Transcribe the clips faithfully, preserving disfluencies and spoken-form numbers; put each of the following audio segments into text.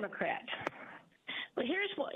Democrat. But here's what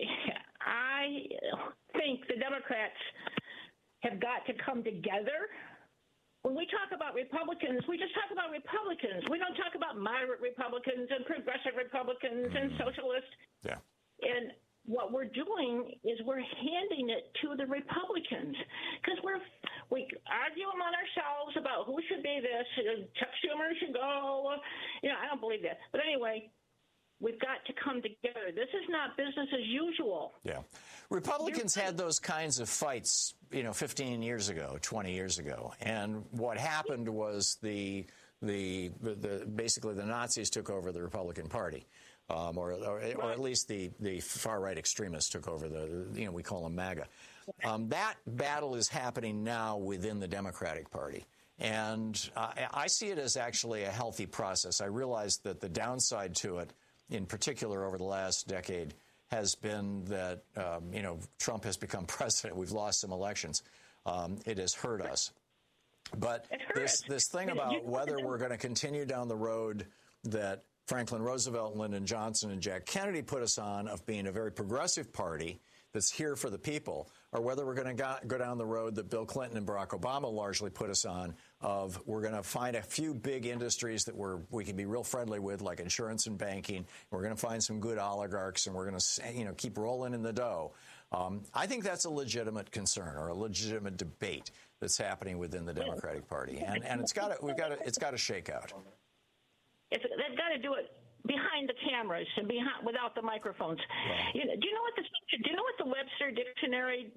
I think the Democrats have got to come together. When we talk about Republicans, we just talk about Republicans. We don't talk about moderate Republicans and progressive Republicans and socialists. Yeah. And what we're doing is we're handing it to the Republicans because we're we argue among ourselves about who should be this. Chuck Schumer should go. You know, I don't believe that. But anyway, we've got to come together. This is not business as usual. Yeah. Republicans had those kinds of fights, you know, fifteen years ago, twenty years ago. And what happened was the the, the, the basically the Nazis took over the Republican Party. Um, or, or, or at least the, the far-right extremists took over the, you know, we call them MAGA. Um, that battle is happening now within the Democratic Party. And uh, I see it as actually a healthy process. I realize that the downside to it, in particular over the last decade, has been that, um, you know, Trump has become president. We've lost some elections. Um, it has hurt us. But this, this thing about whether we're going to continue down the road that Franklin Roosevelt, Lyndon Johnson, and Jack Kennedy put us on of being a very progressive party that's here for the people, or whether we're going to go down the road that Bill Clinton and Barack Obama largely put us on of we're going to find a few big industries that we're, we can be real friendly with, like insurance and banking. We're going to find some good oligarchs, and we're going to, you know, keep rolling in the dough. Um, I think that's a legitimate concern or a legitimate debate that's happening within the Democratic Party, and and it's got to we've got to it's got to shake out. It's, they've got to do it behind the cameras and behind without the microphones. Right. You know, do you know what the do you know what the Webster Dictionary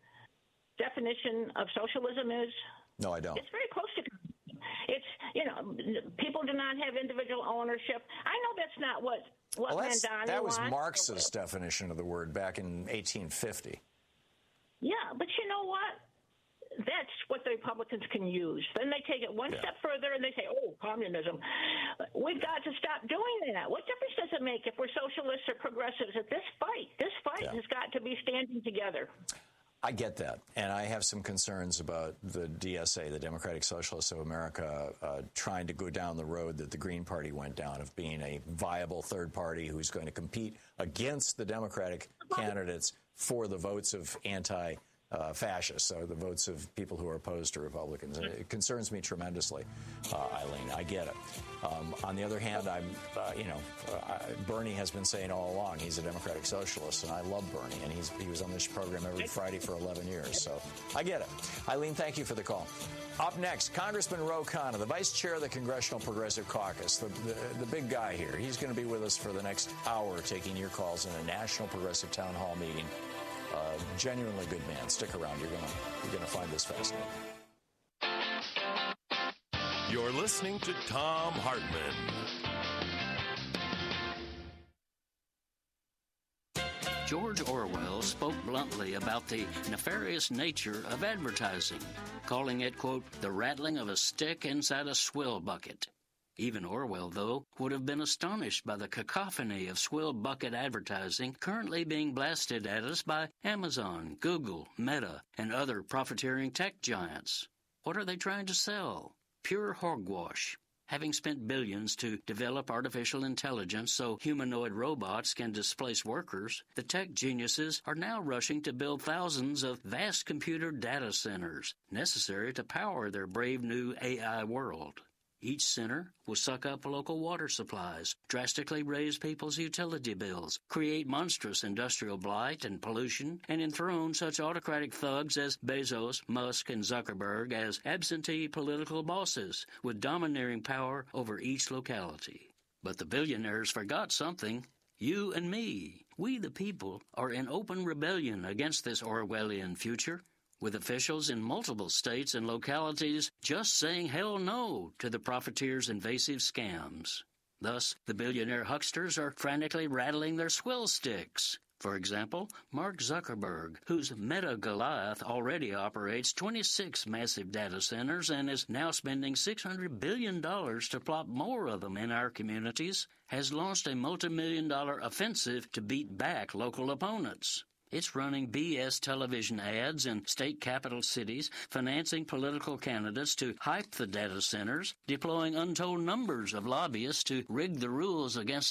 definition of socialism is? No, I don't. It's very close to. It's you know, people do not have individual ownership. I know that's not what what well, Mandani that was wants. Marx's definition of the word back in eighteen fifty. Yeah, but you know what? That's what the Republicans can use. Then they take it one yeah. step further and they say, oh, communism. We've got to stop doing that. What difference does it make if we're socialists or progressives at this fight? This fight yeah. has got to be standing together. I get that. And I have some concerns about the D S A, the Democratic Socialists of America, uh, trying to go down the road that the Green Party went down of being a viable third party who's going to compete against the Democratic candidates for the votes of anti Uh, fascists, so the votes of people who are opposed to Republicans. And it concerns me tremendously, uh, Eileen. I get it. Um, on the other hand, I'm, uh, you know, uh, Bernie has been saying all along he's a Democratic Socialist, and I love Bernie, and he's he was on this program every Friday for eleven years. So I get it. Eileen, thank you for the call. Up next, Congressman Ro Khanna, the Vice Chair of the Congressional Progressive Caucus, the, the, the big guy here. He's going to be with us for the next hour, taking your calls in a National Progressive Town Hall meeting. Uh, genuinely good man. Stick around. You're gonna you're gonna find this fascinating. You're listening to Thom Hartmann. George Orwell spoke bluntly about the nefarious nature of advertising, calling it, quote, the rattling of a stick inside a swill bucket. Even Orwell, though, would have been astonished by the cacophony of swill bucket advertising currently being blasted at us by Amazon, Google, Meta, and other profiteering tech giants. What are they trying to sell? Pure hogwash. Having spent billions to develop artificial intelligence so humanoid robots can displace workers, the tech geniuses are now rushing to build thousands of vast computer data centers necessary to power their brave new A I world. Each center will suck up local water supplies, drastically raise people's utility bills, create monstrous industrial blight and pollution, and enthrone such autocratic thugs as Bezos, Musk, and Zuckerberg as absentee political bosses with domineering power over each locality. But the billionaires forgot something. You and me, we the people, are in open rebellion against this Orwellian future, with officials in multiple states and localities just saying hell no to the profiteers' invasive scams. Thus, the billionaire hucksters are frantically rattling their swill sticks. For example, Mark Zuckerberg, whose Meta Goliath already operates twenty-six massive data centers and is now spending six hundred billion dollars to plop more of them in our communities, has launched a multi-million dollar offensive to beat back local opponents. It's running B S television ads in state capital cities, financing political candidates to hype the data centers, deploying untold numbers of lobbyists to rig the rules against